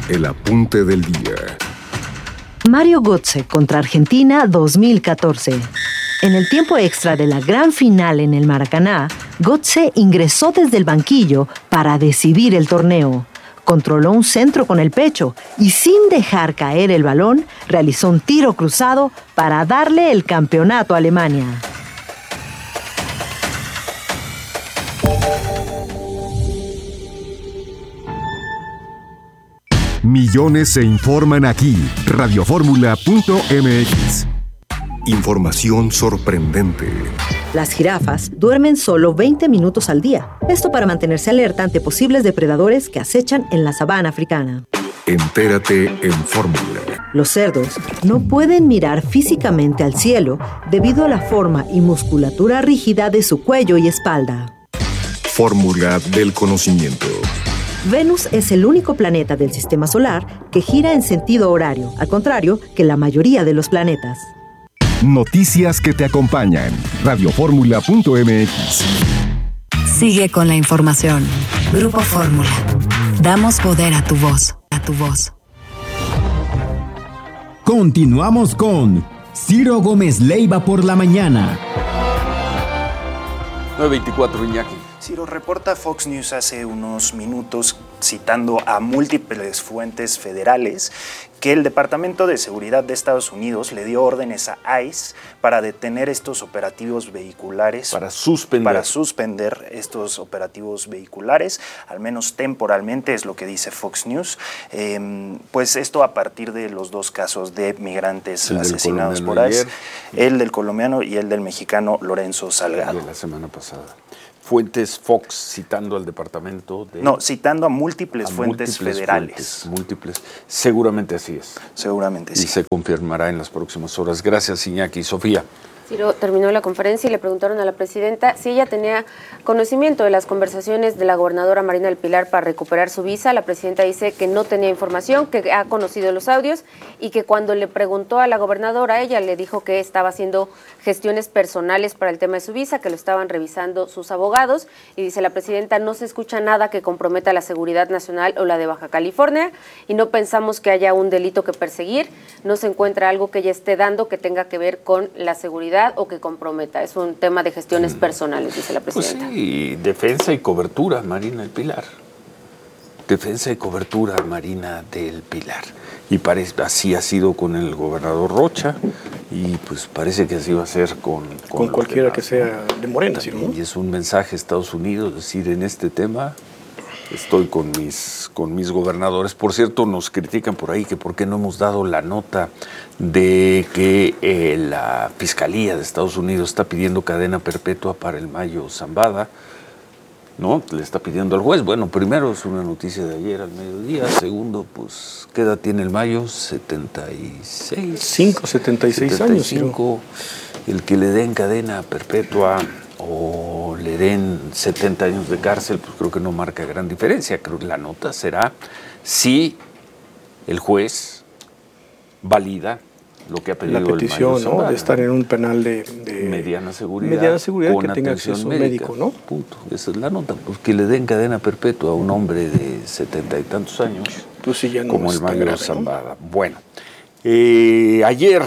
El apunte del día. Mario Götze contra Argentina 2014. En el tiempo extra de la gran final en el Maracaná, Götze ingresó desde el banquillo para decidir el torneo. Controló un centro con el pecho y sin dejar caer el balón, realizó un tiro cruzado para darle el campeonato a Alemania. Millones se informan aquí. Radioformula.mx. Información sorprendente. Las jirafas duermen solo 20 minutos al día. Esto para mantenerse alerta ante posibles depredadores que acechan en la sabana africana. Entérate en Fórmula. Los cerdos no pueden mirar físicamente al cielo debido a la forma y musculatura rígida de su cuello y espalda. Fórmula del conocimiento. Venus es el único planeta del sistema solar que gira en sentido horario, al contrario que la mayoría de los planetas. Noticias que te acompañan. Radioformula.mx. Sigue con la información. Grupo Fórmula. Damos poder a tu voz. A tu voz. Continuamos con Ciro Gómez Leiva por la mañana. 9:24, Iñaki. Ciro, reporta Fox News hace unos minutos, citando a múltiples fuentes federales, que el Departamento de Seguridad de Estados Unidos le dio órdenes a ICE para detener estos operativos vehiculares. Para suspender estos operativos vehiculares, al menos temporalmente, es lo que dice Fox News. Pues esto a partir de los dos casos de migrantes asesinados por ICE, el del colombiano y el del mexicano Lorenzo Salgado. De la semana pasada. Fuentes Fox citando al departamento de... No, citando a múltiples fuentes federales. Múltiples. Seguramente así es. Seguramente sí. Y se confirmará en las próximas horas. Gracias, Iñaki. Sofía. Ciro terminó la conferencia y le preguntaron a la presidenta si ella tenía conocimiento de las conversaciones de la gobernadora Marina del Pilar para recuperar su visa. La presidenta dice que no tenía información, que ha conocido los audios y que cuando le preguntó a la gobernadora, ella le dijo que estaba haciendo gestiones personales para el tema de su visa, que lo estaban revisando sus abogados. Y dice la presidenta, no se escucha nada que comprometa la seguridad nacional o la de Baja California y no pensamos que haya un delito que perseguir. No se encuentra algo que ella esté dando que tenga que ver con la seguridad o que comprometa. Es un tema de gestiones personales, dice la presidenta. Pues sí, defensa y cobertura, Marina del Pilar. Defensa y cobertura, Marina del Pilar. Y así ha sido con el gobernador Rocha y pues parece que así va a ser con cualquiera que sea de Morena, ¿sí, no? Y es un mensaje a Estados Unidos, es decir, en este tema estoy con mis gobernadores. Por cierto, nos critican por ahí que por qué no hemos dado la nota de que la Fiscalía de Estados Unidos está pidiendo cadena perpetua para el Mayo Zambada, ¿no? Le está pidiendo al juez. Bueno, primero es una noticia de ayer al mediodía. Segundo, pues, ¿qué edad tiene el Mayo? 76. 76 años. 75. El que le den cadena perpetua o le den 70 años de cárcel, pues creo que no marca gran diferencia. Creo que la nota será si el juez valida lo que ha pedido la petición, el Mayo Zambada, de estar en un penal de mediana seguridad con que tenga acceso médico, ¿no? Punto. Esa es la nota. Pues que le den cadena perpetua a un hombre de 70 y tantos años, pues sí, ya no como el Mayo grave, Zambada. ¿No? Bueno, ayer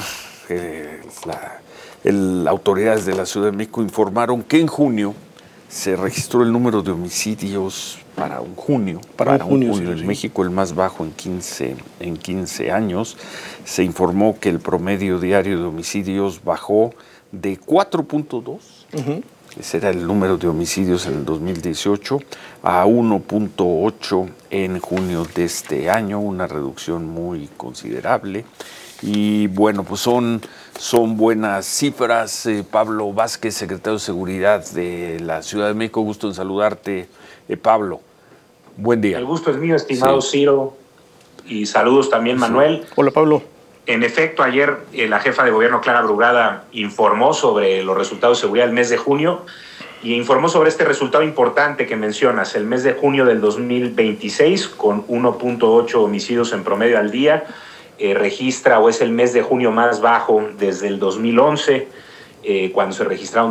las autoridades de la Ciudad de México informaron que en junio se registró el número de homicidios para un junio. En México el más bajo en 15 años. Se informó que el promedio diario de homicidios bajó de 4.2, ese era el número de homicidios en el 2018, a 1.8 en junio de este año, una reducción muy considerable. Y bueno, pues son buenas cifras. Pablo Vázquez, secretario de Seguridad de la Ciudad de México, gusto en saludarte, Pablo. Buen día. El gusto es mío, estimado Ciro, y saludos también, Manuel. Hola, Pablo. En efecto, ayer la jefa de gobierno, Clara Brugada, informó sobre los resultados de seguridad del mes de junio y informó sobre este resultado importante que mencionas, el mes de junio del 2026, con 1.8 homicidios en promedio al día. Registra o es el mes de junio más bajo desde el 2011, cuando se registraron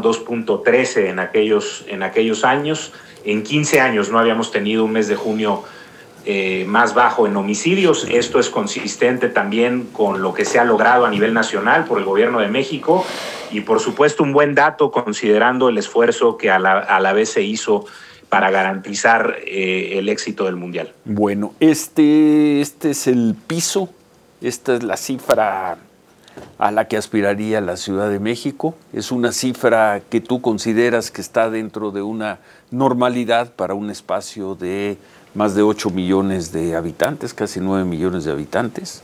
2.13 en aquellos años. En 15 años no habíamos tenido un mes de junio más bajo en homicidios. Esto es consistente también con lo que se ha logrado a nivel nacional por el gobierno de México y por supuesto un buen dato considerando el esfuerzo que a la vez se hizo para garantizar el éxito del Mundial. Bueno, este es el piso, esta es la cifra a la que aspiraría la Ciudad de México. Es una cifra que tú consideras que está dentro de una normalidad para un espacio de más de 8 millones de habitantes, casi 9 millones de habitantes.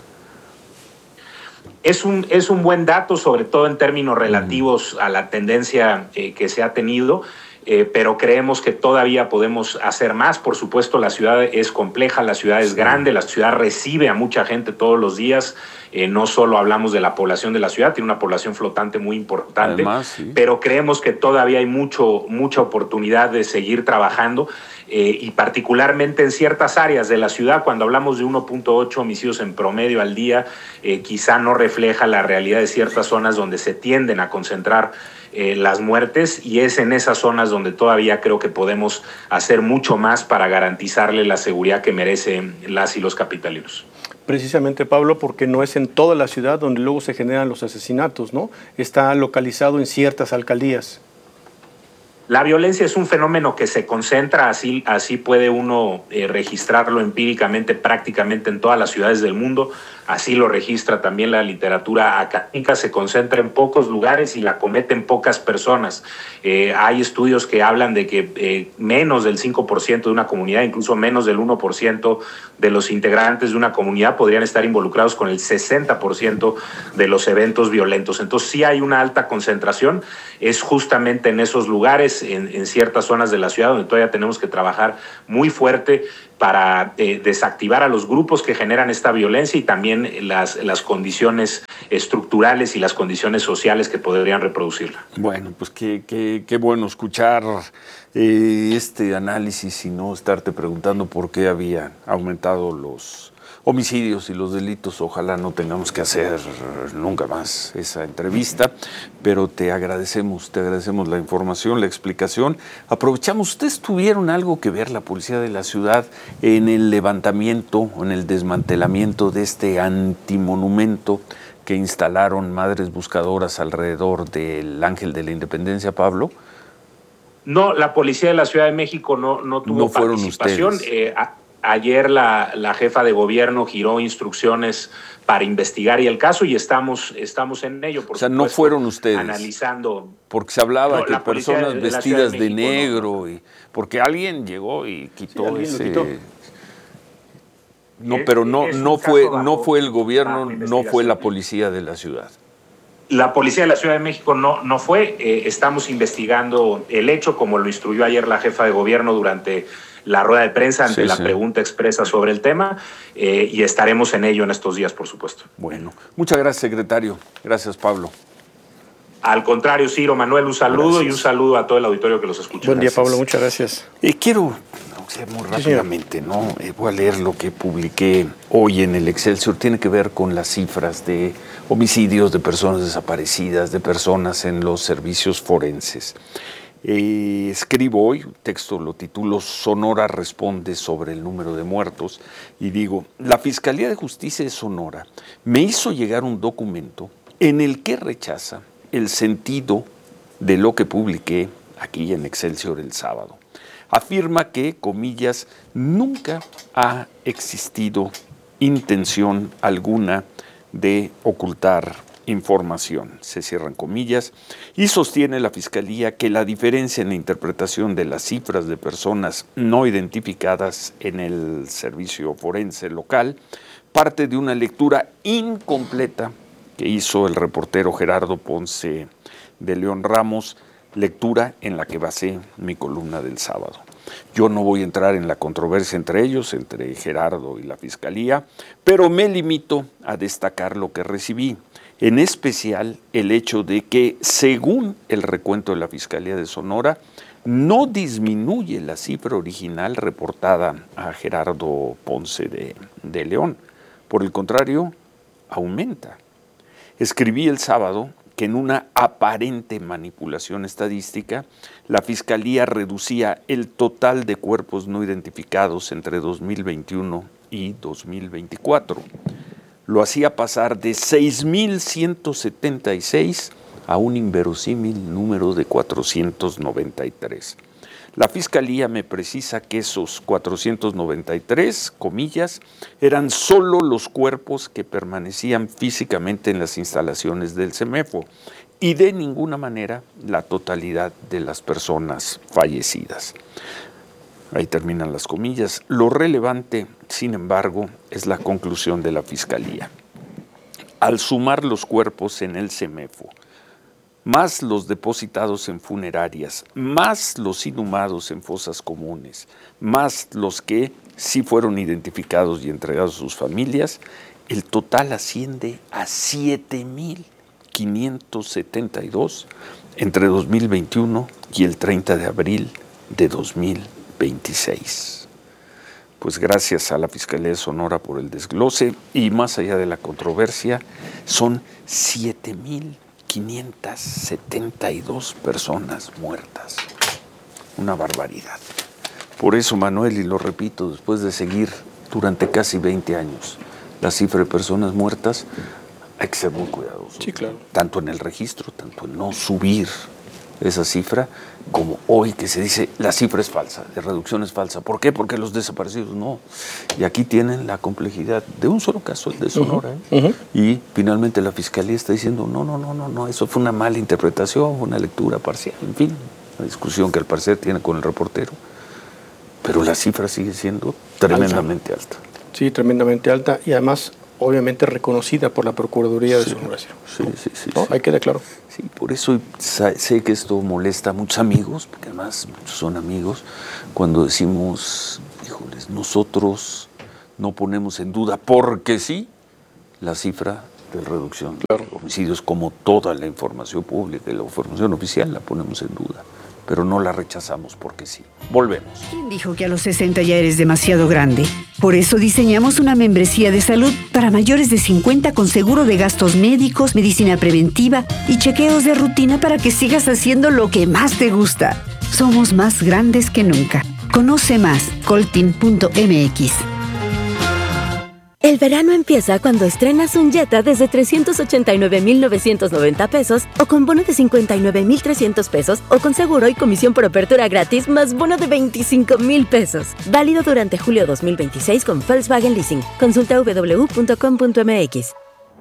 Es un buen dato, sobre todo en términos relativos a la tendencia que se ha tenido, pero creemos que todavía podemos hacer más. Por supuesto, la ciudad es compleja, la ciudad es grande, la ciudad recibe a mucha gente todos los días. No solo hablamos de la población de la ciudad, tiene una población flotante muy importante, además, sí, pero creemos que todavía hay mucha oportunidad de seguir trabajando y particularmente en ciertas áreas de la ciudad. Cuando hablamos de 1.8 homicidios en promedio al día, quizá no refleja la realidad de ciertas zonas donde se tienden a concentrar las muertes, y es en esas zonas donde todavía creo que podemos hacer mucho más para garantizarle la seguridad que merecen las y los capitalinos. Precisamente, Pablo, porque no es en toda la ciudad donde luego se generan los asesinatos, ¿no? Está localizado en ciertas alcaldías. La violencia es un fenómeno que se concentra, así puede uno registrarlo empíricamente prácticamente en todas las ciudades del mundo, así lo registra también la literatura académica, se concentra en pocos lugares y la cometen pocas personas. Hay estudios que hablan de que menos del 5% de una comunidad, incluso menos del 1% de los integrantes de una comunidad podrían estar involucrados con el 60% de los eventos violentos. Entonces sí hay una alta concentración, es justamente en esos lugares, en ciertas zonas de la ciudad donde todavía tenemos que trabajar muy fuerte para desactivar a los grupos que generan esta violencia y también las condiciones estructurales y las condiciones sociales que podrían reproducirla. Bueno, pues qué bueno escuchar este análisis y no estarte preguntando por qué había aumentado los homicidios y los delitos. Ojalá no tengamos que hacer nunca más esa entrevista, pero te agradecemos la información, la explicación. Aprovechamos, ¿ustedes tuvieron algo que ver, la policía de la ciudad, en el levantamiento o en el desmantelamiento de este antimonumento que instalaron Madres Buscadoras alrededor del Ángel de la Independencia, Pablo? No, la policía de la Ciudad de México no tuvo participación. Ayer la jefa de gobierno giró instrucciones para investigar y el caso, y estamos en ello. Por no fueron ustedes analizando. Porque se hablaba que personas vestidas de negro, y porque alguien llegó y quitó ese. No, pero no fue el gobierno, no fue la policía de la ciudad. La policía de la Ciudad de México no fue. Estamos investigando el hecho, como lo instruyó ayer la jefa de gobierno durante la rueda de prensa ante la pregunta expresa sobre el tema, y estaremos en ello en estos días, por supuesto. Bueno, muchas gracias, secretario. Gracias, Pablo. Al contrario, Ciro, Manuel, un saludo y un saludo a todo el auditorio que los escucha. Buen día, Pablo, muchas gracias. Quiero, muy rápidamente, voy a leer lo que publiqué hoy en el Excelsior. Tiene que ver con las cifras de homicidios, de personas desaparecidas, de personas en los servicios forenses. Escribo hoy, texto lo titulo Sonora responde sobre el número de muertos, y digo: la Fiscalía de Justicia de Sonora me hizo llegar un documento en el que rechaza el sentido de lo que publiqué aquí en Excelsior el sábado. Afirma que, comillas, nunca ha existido intención alguna de ocultar información, se cierran comillas, y sostiene la Fiscalía que la diferencia en la interpretación de las cifras de personas no identificadas en el servicio forense local parte de una lectura incompleta que hizo el reportero Gerardo Ponce de León Ramos, lectura en la que basé mi columna del sábado. Yo no voy a entrar en la controversia entre ellos, entre Gerardo y la Fiscalía, pero me limito a destacar lo que recibí, en especial el hecho de que, según el recuento de la Fiscalía de Sonora, no disminuye la cifra original reportada a Gerardo Ponce de León. Por el contrario, aumenta. Escribí el sábado que en una aparente manipulación estadística, la Fiscalía reducía el total de cuerpos no identificados entre 2021 y 2024. Lo hacía pasar de 6.176 a un inverosímil número de 493. La Fiscalía me precisa que esos 493, comillas, eran solo los cuerpos que permanecían físicamente en las instalaciones del CEMEFO y de ninguna manera la totalidad de las personas fallecidas. Ahí terminan las comillas. Lo relevante, sin embargo, es la conclusión de la Fiscalía. Al sumar los cuerpos en el CEMEFO, más los depositados en funerarias, más los inhumados en fosas comunes, más los que sí fueron identificados y entregados a sus familias, el total asciende a 7.572 entre 2021 y el 30 de abril de 2026. Pues gracias a la Fiscalía de Sonora por el desglose y más allá de la controversia, son 7.572 personas muertas. Una barbaridad. Por eso, Manuel, y lo repito, después de seguir durante casi 20 años la cifra de personas muertas, hay que ser muy cuidadosos. Sí, claro. Tanto en el registro, tanto en no subir esa cifra, como hoy que se dice la cifra es falsa, la reducción es falsa. ¿Por qué? Porque los desaparecidos no. Y aquí tienen la complejidad de un solo caso, el de Sonora. Y finalmente la Fiscalía está diciendo, no, eso fue una mala interpretación, una lectura parcial, en fin, una discusión que al parecer tiene con el reportero. Pero la cifra sigue siendo tremendamente alta. Sí, tremendamente alta y además obviamente reconocida por la Procuraduría de Sonora. Sí. ¿No? Ahí queda claro. Sí, por eso sé que esto molesta a muchos amigos, porque además muchos son amigos, cuando decimos, híjoles, nosotros no ponemos en duda, porque sí, la cifra de reducción de homicidios, como toda la información pública y la información oficial, la ponemos en duda. Pero no la rechazamos porque sí. Volvemos. ¿Quién dijo que a los 60 ya eres demasiado grande? Por eso diseñamos una membresía de salud para mayores de 50 con seguro de gastos médicos, medicina preventiva y chequeos de rutina para que sigas haciendo lo que más te gusta. Somos más grandes que nunca. Conoce más, coltin.mx. El verano empieza cuando estrenas un Jetta desde 389,990 pesos o con bono de 59,300 pesos o con seguro y comisión por apertura gratis más bono de 25,000 pesos. Válido durante julio 2026 con Volkswagen Leasing. Consulta www.com.mx.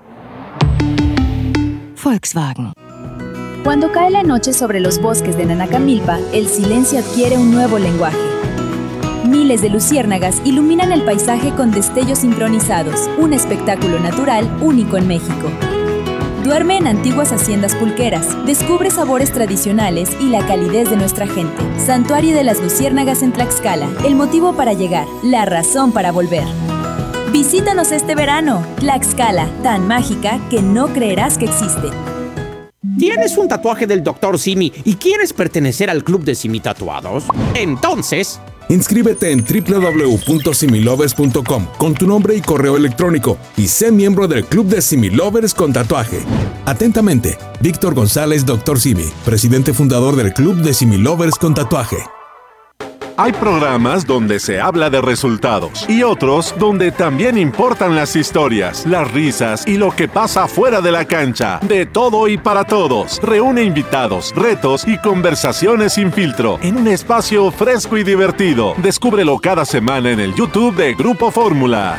Volkswagen. Cuando cae la noche sobre los bosques de Nanacamilpa, el silencio adquiere un nuevo lenguaje. Miles de luciérnagas iluminan el paisaje con destellos sincronizados, un espectáculo natural único en México. Duerme en antiguas haciendas pulqueras, descubre sabores tradicionales y la calidez de nuestra gente. Santuario de las Luciérnagas en Tlaxcala, el motivo para llegar, la razón para volver. Visítanos este verano, Tlaxcala, tan mágica que no creerás que existe. ¿Tienes un tatuaje del Dr. Simi y quieres pertenecer al club de Simi Tatuados? Entonces, inscríbete en www.similovers.com con tu nombre y correo electrónico y sé miembro del Club de Similovers con tatuaje. Atentamente, Víctor González, Dr. Simi, presidente fundador del Club de Similovers con tatuaje. Hay programas donde se habla de resultados y otros donde también importan las historias, las risas y lo que pasa fuera de la cancha. De todo y para todos. Reúne invitados, retos y conversaciones sin filtro en un espacio fresco y divertido. Descúbrelo cada semana en el YouTube de Grupo Fórmula.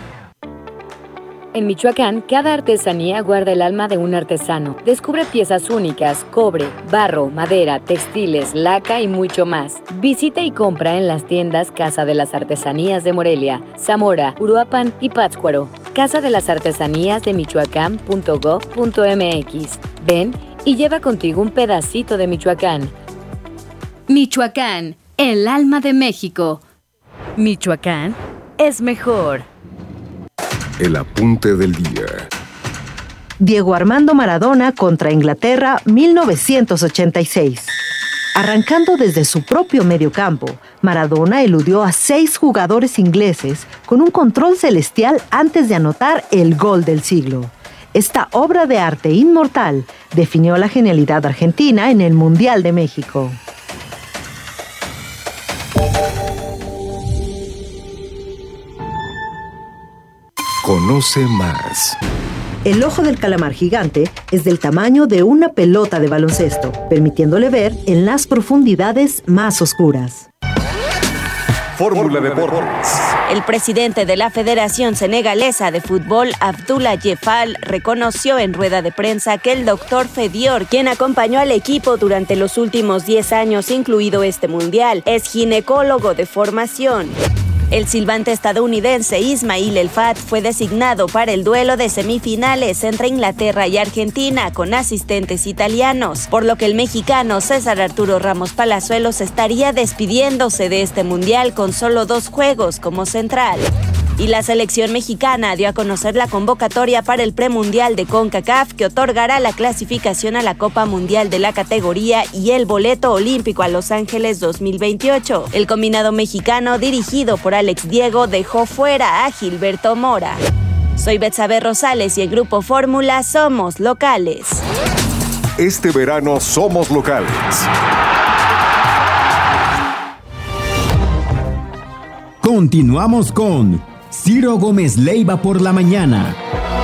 En Michoacán, cada artesanía guarda el alma de un artesano. Descubre piezas únicas, cobre, barro, madera, textiles, laca y mucho más. Visita y compra en las tiendas Casa de las Artesanías de Morelia, Zamora, Uruapan y Pátzcuaro. Casa de las Artesanías de Michoacán.gov.mx. Ven y lleva contigo un pedacito de Michoacán. Michoacán, el alma de México. Michoacán es mejor. El apunte del día. Diego Armando Maradona contra Inglaterra, 1986. Arrancando desde su propio mediocampo, Maradona eludió a 6 jugadores ingleses con un control celestial antes de anotar el gol del siglo. Esta obra de arte inmortal definió la genialidad argentina en el Mundial de México. Conoce más. El ojo del calamar gigante es del tamaño de una pelota de baloncesto, permitiéndole ver en las profundidades más oscuras. Fórmula Deportes. El presidente de la Federación Senegalesa de Fútbol, Abdoulaye Fall, reconoció en rueda de prensa que el doctor Fedior, quien acompañó al equipo durante los últimos 10 años, incluido este mundial, es ginecólogo de formación. El silbante estadounidense Ismail El Fat fue designado para el duelo de semifinales entre Inglaterra y Argentina con asistentes italianos, por lo que el mexicano César Arturo Ramos Palazuelos estaría despidiéndose de este mundial con solo 2 juegos como central. Y la selección mexicana dio a conocer la convocatoria para el premundial de CONCACAF, que otorgará la clasificación a la Copa Mundial de la categoría y el boleto olímpico a Los Ángeles 2028. El combinado mexicano, dirigido por Alex Diego, dejó fuera a Gilberto Mora. Soy Betsabe Rosales y el Grupo Fórmula somos locales. Este verano somos locales. Continuamos con Ciro Gómez Leiva por la mañana.